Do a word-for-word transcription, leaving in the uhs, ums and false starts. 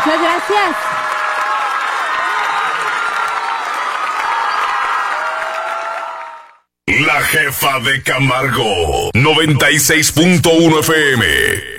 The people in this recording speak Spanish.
Muchas gracias. La jefa de Camargo, noventa y seis punto uno F M.